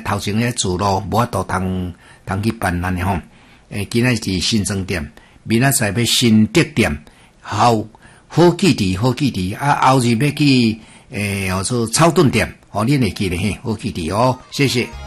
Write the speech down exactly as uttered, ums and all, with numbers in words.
头前迄自路无法度通通去办咱吼。诶，今仔是新庄店，明仔载要新德店，好好记伫好记伫啊，后日要去诶，我说草屯店，哦，恁会记得嘿，好记伫哦，谢谢。